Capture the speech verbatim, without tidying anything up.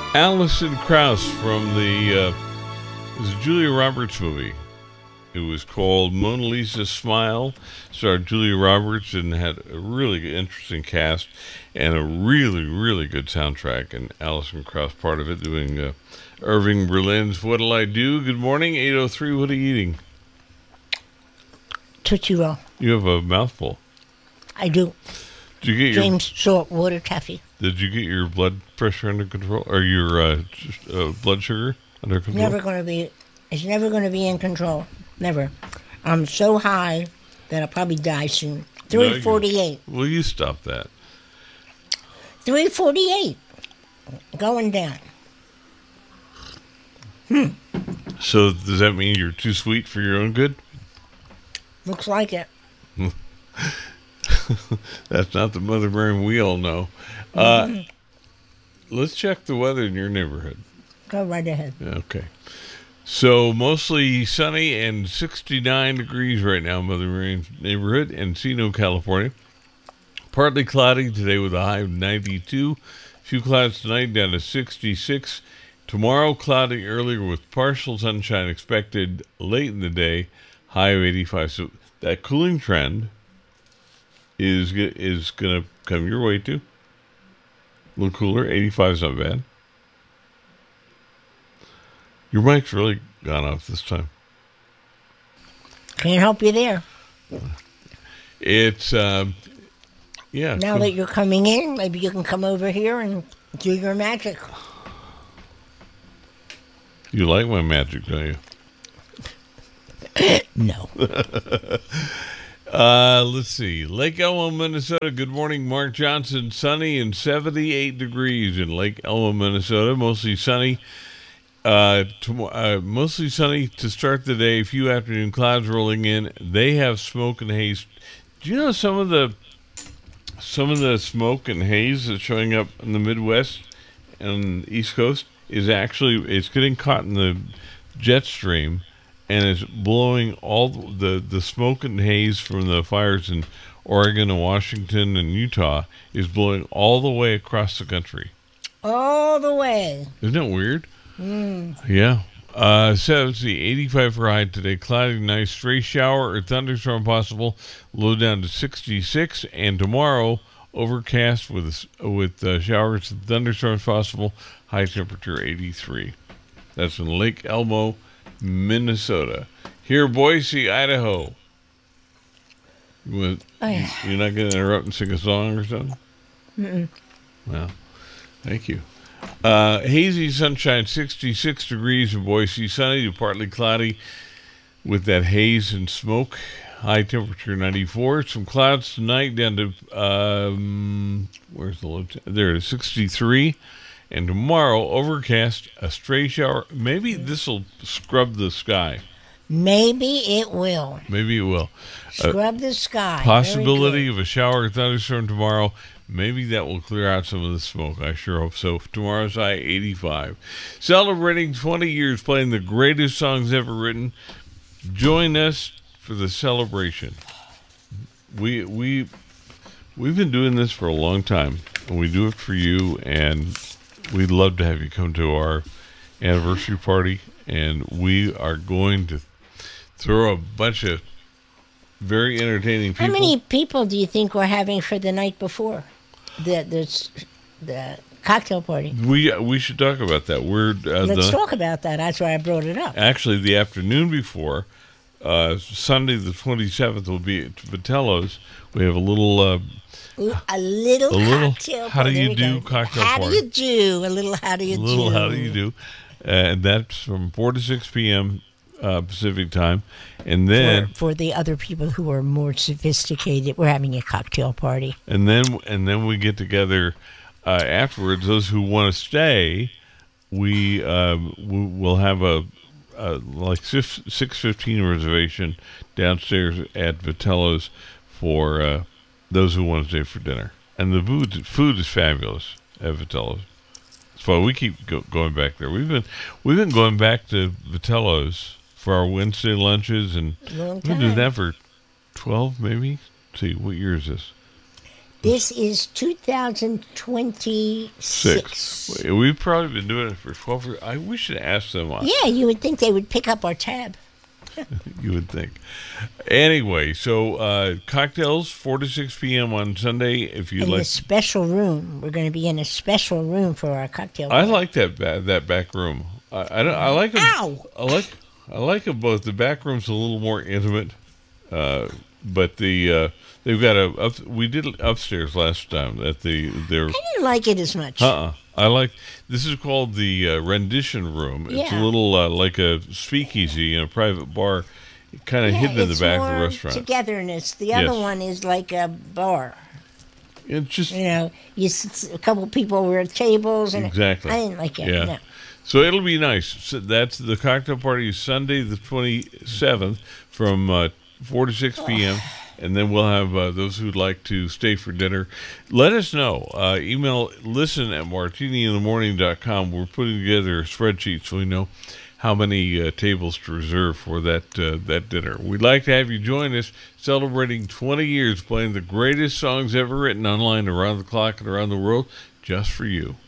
Alison Krauss from the, uh, it was a Julia Roberts movie. It was called Mona Lisa's Smile. Starred Julia Roberts and had a really interesting cast and a really, really good soundtrack. And Alison Krauss, part of it, doing uh, Irving Berlin's What'll I Do? Good morning, eight oh three. What are you eating? Tootsie Roll. You have a mouthful. I do. Did you get James your, Salt Water Taffy. Did you get your blood pressure under control? Or your uh, just, uh, blood sugar under control? Never going to be, it's never going to be in control. Never. I'm so high that I'll probably die soon. three forty-eight. No, will you stop that? three forty-eight. Going down. Hmm. So does that mean you're too sweet for your own good? Looks like it. That's not the Mother Brain we all know. Uh, mm-hmm. Let's check the weather in your neighborhood. Go right ahead. Okay. So mostly sunny and sixty-nine degrees right now, Mother Brain's neighborhood, Encino, California. Partly cloudy today with a high of ninety-two. A few clouds tonight down to sixty-six. Tomorrow, cloudy earlier with partial sunshine expected late in the day, high of eighty-five. So that cooling trend is is going to come your way too. A little cooler. eighty-five is not bad. Your mic's really gone off this time. Can't help you there. It's, um, yeah. Now cool. that you're coming in, maybe you can come over here and do your magic. You like my magic, don't you? No. uh, let's see. Lake Elmo, Minnesota. Good morning, Mark Johnson. Sunny and seventy-eight degrees in Lake Elmo, Minnesota. Mostly sunny. Uh, to, uh, mostly sunny to start the day. A few afternoon clouds rolling in. They have smoke and haze. Do you know some of the some of the smoke and haze that's showing up in the Midwest and the East Coast is actually it's getting caught in the jet stream and it's blowing all the the smoke and haze from the fires in Oregon and Washington and Utah is blowing all the way across the country. All the way. Isn't it weird? Mm. Yeah. Uh, seventy, eighty-five for high today. Cloudy, nice stray shower or thunderstorm possible. Low down to sixty-six. And tomorrow, overcast with with uh, showers and thunderstorms possible. High temperature eighty-three. That's in Lake Elmo, Minnesota. Here, Boise, Idaho. With, oh, yeah. You're not going to interrupt and sing a song or something? Mm-mm. Well, thank you. Uh, hazy sunshine, sixty-six degrees in Boise, sunny to partly cloudy with that haze and smoke. High temperature ninety-four. Some clouds tonight down to, um, where's the low? T- there it is, sixty-three. And tomorrow, overcast, a stray shower. Maybe this will scrub the sky. Maybe it will. Maybe it will. Scrub uh, the sky. Possibility of a shower or thunderstorm tomorrow. Maybe that will clear out some of the smoke. I sure hope so. Tomorrow's high, eighty-five. Celebrating twenty years playing the greatest songs ever written. Join us for the celebration. We, we, we've been doing this for a long time, and we do it for you, and we'd love to have you come to our anniversary party, and we are going to throw a bunch of very entertaining people. How many people do you think we're having for the night before? The the, the cocktail party. We we should talk about that. We're uh, Let's the, talk about that. That's why I brought it up. Actually, the afternoon before, uh, Sunday the twenty-seventh will be at Vitello's. We have a little... Uh, a little a little cocktail how party. do you do cocktail how party. How do you do? A little how do you do? A little do? how do you do? And that's from four to six p.m. Uh, Pacific time. And then... For, for the other people who are more sophisticated, we're having a cocktail party. And then and then we get together uh, afterwards. Those who want to stay, we, uh, we will have a, a like six fifteen reservation downstairs at Vitello's for uh, those who want to stay for dinner. And the food, food is fabulous at Vitello's. That's why we keep go, going back there. We've been we've been going back to Vitello's for our Wednesday lunches, and we've been doing that for twelve, maybe. Let's see, what year is this? This is two thousand twenty-six. Six. We've probably been doing it for twelve years. I we should ask them. Yeah, you would think they would pick up our tab. You would think. Anyway, so uh, cocktails, four to six p.m. on Sunday. If you in like. a special room. We're going to be in a special room for our cocktail I party. like that ba- that back room. I, I, don't, I like them. Ow! I like I like them both. The back room's a little more intimate, uh, but the uh, they've got a. Up, we did it upstairs last time at the their. I didn't like it as much. Uh-uh. I like this is called the uh, rendition room. It's Yeah. a little uh, like a speakeasy in a private bar, kind of Yeah, hidden in the it's back of the more restaurant. togetherness. The other Yes. one is like a bar. It's just You know, you sit, a couple people were at tables, and exactly. I didn't like it. Yeah. No. So it'll be nice. So that's the cocktail party is Sunday the twenty-seventh from uh, four to six p.m. And then we'll have uh, those who'd like to stay for dinner. Let us know. Uh, email listen at martini in the morning dot com. We're putting together a spreadsheet so we know how many uh, tables to reserve for that uh, that dinner. We'd like to have you join us celebrating twenty years playing the greatest songs ever written online around the clock and around the world just for you.